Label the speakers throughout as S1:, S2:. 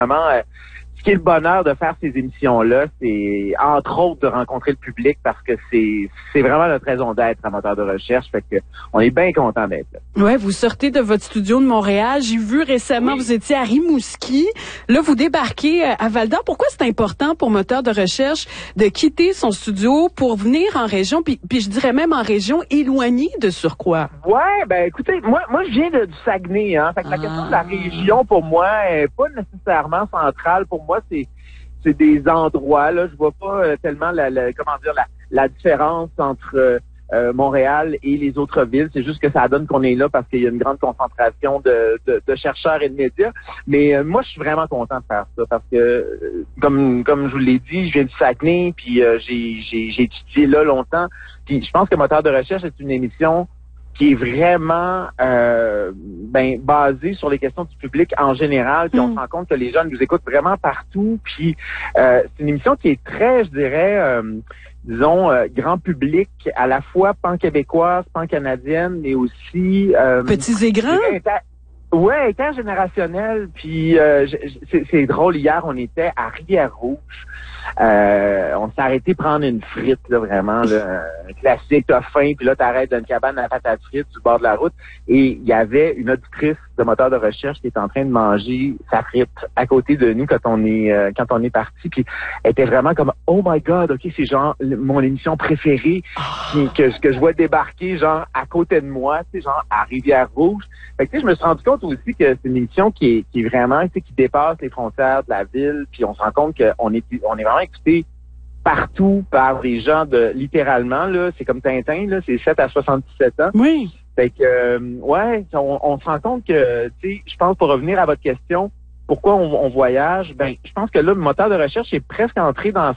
S1: vraiment, ce qui est le bonheur de faire ces émissions-là, c'est entre autres de rencontrer le public parce que c'est vraiment notre raison d'être à Moteur de recherche. Fait que on est bien content d'être là.
S2: Ouais, vous sortez de votre studio de Montréal. J'ai vu récemment, vous étiez à Rimouski. Là, vous débarquez à Val-d'Or. Pourquoi c'est important pour Moteur de recherche de quitter son studio pour venir en région, puis je dirais même en région éloignée de surcroît?
S1: Ouais, ben écoutez, moi je viens du Saguenay, hein. Fait que la question de la région pour moi est pas nécessairement centrale. Pour moi, c'est des endroits là. Je vois pas tellement la différence entre Montréal et les autres villes. C'est juste que ça donne qu'on est là parce qu'il y a une grande concentration de chercheurs et de médias. Mais moi, je suis vraiment content de faire ça parce que, comme je vous l'ai dit, je viens du Saguenay, puis j'ai étudié là longtemps. Puis je pense que Moteur de recherche est une émission qui est vraiment basée sur les questions du public en général. Puis on se rend compte que les jeunes nous écoutent vraiment partout. Puis c'est une émission qui est très, je dirais, grand public, à la fois pan-québécoise, pan-canadienne, mais aussi
S2: petits et grands.
S1: Ouais, intergénérationnel. Puis c'est drôle, hier on était à Rivière-Rouge. On s'est arrêté prendre une frite, là, vraiment, là, un classique, t'as faim, puis là t'arrêtes dans une cabane à patates frites sur le bord de la route. Et il y avait une auditrice de Moteur de recherche qui était en train de manger sa frite à côté de nous quand on est parti. Puis elle était vraiment comme oh my God, ok, c'est genre mon émission préférée que je vois débarquer genre à côté de moi, tu sais, genre à Rivière-Rouge. Fait que tu sais, je me suis rendu compte aussi que c'est une émission qui est vraiment, tu sais, qui dépasse les frontières de la ville. Puis on se rend compte qu'on est vraiment écouté partout par des gens de littéralement là, c'est comme Tintin là, c'est 7 à 77 ans.
S2: Oui.
S1: Fait que on se rend compte que tu sais, je pense pour revenir à votre question, pourquoi on voyage, ben je pense que là le Moteur de recherche est presque entré dans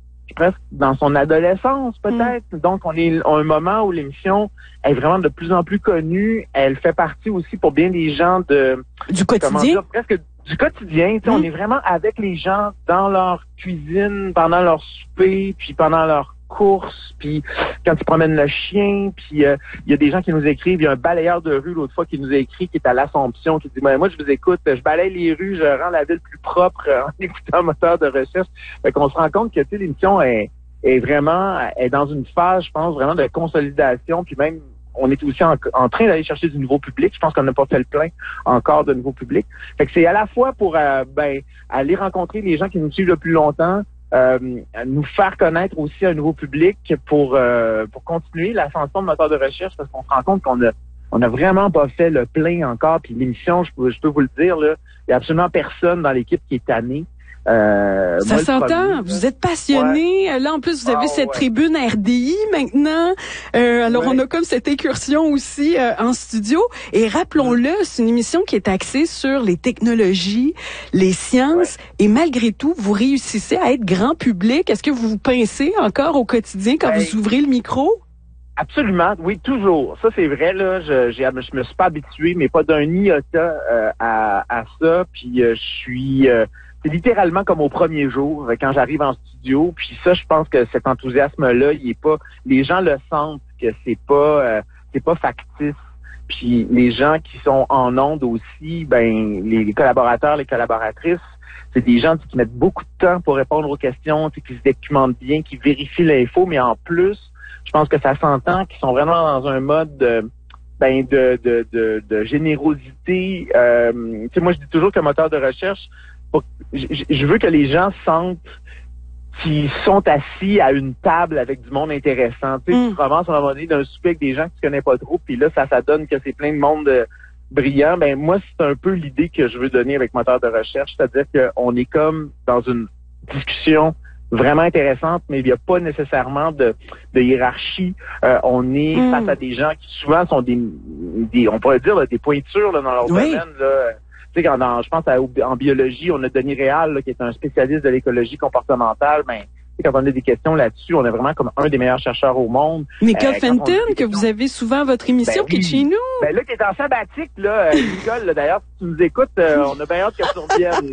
S1: son adolescence peut-être. Donc on est à un moment où l'émission est vraiment de plus en plus connue, elle fait partie aussi pour bien des gens
S2: du quotidien,
S1: presque du quotidien. On est vraiment avec les gens dans leur cuisine, pendant leur souper, puis pendant leur course, puis quand ils promènent le chien, puis il y a des gens qui nous écrivent. Il y a un balayeur de rue l'autre fois qui nous a écrit, qui est à l'Assomption, qui dit moi je vous écoute, je balaye les rues, je rends la ville plus propre en écoutant Moteur de recherche. Fait qu'on se rend compte que l'émission est dans une phase, je pense, vraiment de consolidation, puis même on est aussi en train d'aller chercher du nouveau public. Je pense qu'on n'a pas fait le plein encore de nouveaux publics. Fait que c'est à la fois pour aller rencontrer les gens qui nous suivent le plus longtemps, nous faire connaître aussi un nouveau public pour continuer l'ascension de Moteur de recherche, parce qu'on se rend compte qu'on a vraiment pas fait le plein encore. Puis l'émission, je peux vous le dire, là, il y a absolument personne dans l'équipe qui est tanné.
S2: Ça s'entend. Vous êtes passionné. Ouais. Là, en plus, vous avez cette tribune RDI maintenant. Alors, on a comme cette incursion aussi en studio. Et rappelons-le, c'est une émission qui est axée sur les technologies, les sciences. Et malgré tout, vous réussissez à être grand public. Est-ce que vous vous pincez encore au quotidien quand vous ouvrez le micro?
S1: Absolument, oui, toujours. Ça, c'est vrai, là. Je me suis pas habitué, mais pas d'un iota à ça. Puis je suis... c'est littéralement comme au premier jour quand j'arrive en studio. Puis ça, je pense que cet enthousiasme-là, il est pas. Les gens le sentent que c'est pas factice. Puis les gens qui sont en onde aussi, ben les collaborateurs, les collaboratrices, c'est des gens qui mettent beaucoup de temps pour répondre aux questions, qui se documentent bien, qui vérifient l'info, mais en plus, je pense que ça s'entend qu'ils sont vraiment dans un mode de générosité. Moi, je dis toujours que Moteur de recherche, je veux que les gens sentent qu'ils sont assis à une table avec du monde intéressant. Tu te ramasses à un moment donné d'un souper avec des gens que tu connais pas trop, puis là, ça donne que c'est plein de monde brillant. Ben moi, c'est un peu l'idée que je veux donner avec Moteur de recherche, c'est-à-dire qu'on est comme dans une discussion vraiment intéressante, mais il n'y a pas nécessairement de hiérarchie. On est face à des gens qui souvent sont des on pourrait dire là, des pointures là, dans leur domaine. Là. Tu sais, je pense en biologie, on a Denis Réal, là, qui est un spécialiste de l'écologie comportementale. Ben, quand on a des questions là-dessus, on est vraiment comme un des meilleurs chercheurs au monde.
S2: Nicole Fenton, que vous avez souvent à votre émission, qui est chez nous.
S1: Ben là, qui est en sabbatique, là, Nicole, là, d'ailleurs, si tu nous écoutes, on a bien hâte qu'elle revienne.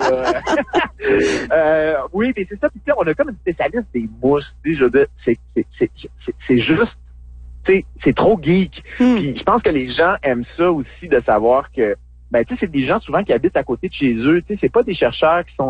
S1: Oui, mais c'est ça. Puis on a comme une spécialiste des mouches. Tu sais, je veux dire, c'est juste, tu sais, c'est trop geek. Puis je pense que les gens aiment ça aussi de savoir que ben tu sais, c'est des gens souvent qui habitent à côté de chez eux. Tu sais, c'est pas des chercheurs qui sont